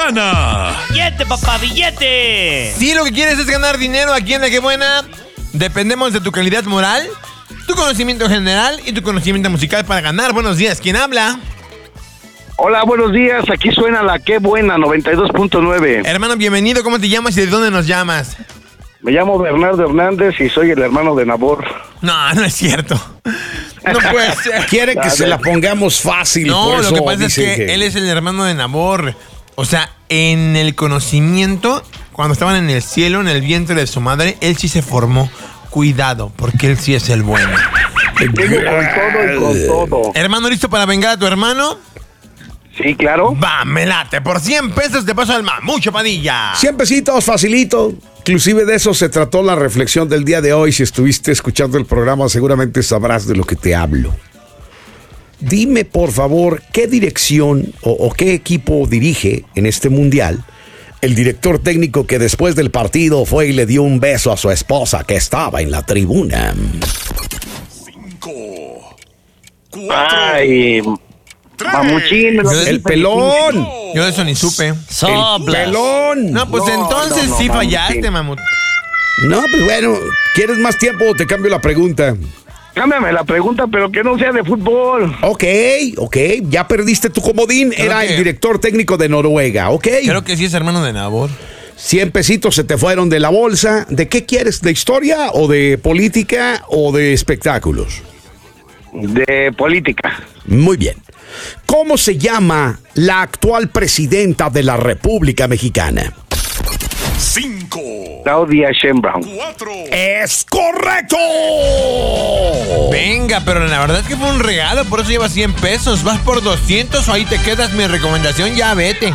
gana. ¡Billete, papá, billete! Si lo que quieres es ganar dinero aquí en La Que Buena, dependemos de tu calidad moral, tu conocimiento general y tu conocimiento musical para ganar. Buenos días, ¿quién habla? Hola, buenos días, aquí suena La Que Buena, 92.9. Hermano, bienvenido, ¿cómo te llamas y de dónde nos llamas? Me llamo Bernardo Hernández y soy el hermano de Nabor. No, no es cierto. No puede ser. Quiere que se la pongamos fácil. No, por lo eso que pasa es dice que él es el hermano de Nabor. O sea, en el conocimiento, cuando estaban en el cielo, en el vientre de su madre, él sí se formó. Cuidado, porque él sí es el bueno. Vengo con todo y con todo. Hermano, ¿listo para vengar a tu hermano? Sí, claro. Va, me late. Por 100 pesos te paso al Mamucho Padilla. 100 pesitos, facilito. Inclusive de eso se trató la reflexión del día de hoy. Si estuviste escuchando el programa, seguramente sabrás de lo que te hablo. Dime, por favor, ¿qué dirección o qué equipo dirige en este mundial el director técnico que después del partido fue y le dio un beso a su esposa que estaba en la tribuna? 5, 4, Ay, Mamuchín. el pelón. Yo de eso ni supe. El Soplas. pelón. No, pues No, entonces no, sí Mamuchín. fallaste, mamut. No, pues bueno, ¿quieres más tiempo o te cambio la pregunta? Cámbiame la pregunta, pero que no sea de fútbol. Ok, ya perdiste tu comodín. Creo Era que- el director técnico de Noruega, ok. Creo que sí es hermano de Nabor. 100 pesitos se te fueron de la bolsa. ¿De qué quieres? ¿De historia o de política o de espectáculos? De política. Muy bien. ¿Cómo se llama la actual presidenta de la República Mexicana? 5, Claudia Sheinbaum. 4, ¡Es correcto! Venga, pero la verdad es que fue un regalo, por eso llevas 100 pesos. ¿Vas por 200 o ahí te quedas? Mi recomendación, ya vete.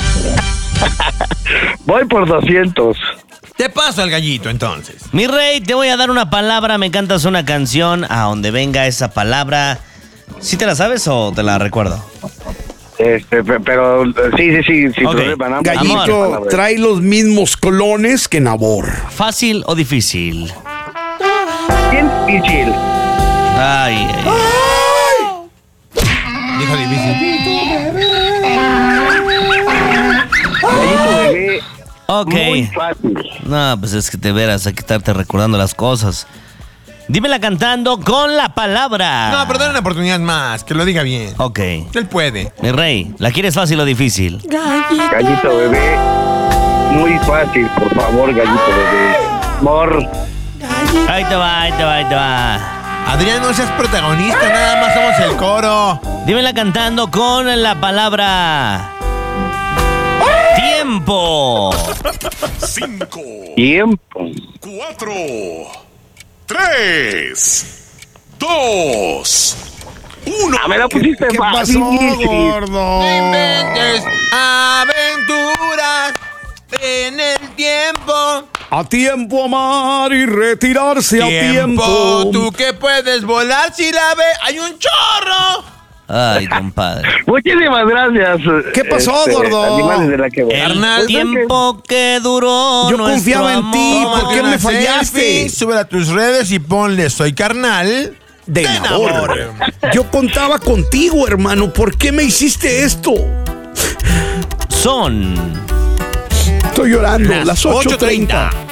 Voy por 200. Te paso al gallito, entonces. Mi rey, te voy a dar una palabra. Me cantas una canción a donde venga esa palabra. ¿Sí te la sabes o te la recuerdo? Pero sí, sin Ok. problema. nada más. Gallito Amor. trae los mismos clones que Nabor. ¿Fácil o difícil? Bien difícil. Ay, Dijo difícil. Gallito bebé. ok. Muy fácil. No, pues es que te verás a quitarte recordando las cosas. Dímela cantando con la palabra. No, pero dale una oportunidad más, que lo diga bien. Ok. Él puede. Mi rey, ¿la quieres fácil o difícil? Gallito bebé. Muy fácil, por favor, gallito bebé. Amor. Ahí te va, ahí te va, ahí te va. Adrián, no seas protagonista, nada más somos el coro. Dímela cantando con la palabra. ¡Tiempo! 5, Tiempo. 4, 3, 2, 1. Me la pusiste ¿Qué pasó, fácil. gordo? No inventes aventuras en el tiempo. A tiempo amar y retirarse a tiempo. Tú que puedes volar si la ve. ¡Hay un chorro! Ay, compadre. Muchísimas gracias. ¿Qué pasó, gordo? Animales de La Que Buena. El Carnal, tiempo que duró. Yo nuestro confiaba en ti, amor. ¿por qué me Una fallaste? selfie, súbela a tus redes y ponle soy carnal De Nabor. Yo contaba contigo, hermano. ¿Por qué me hiciste esto? Son Estoy llorando. Las Las 8:30.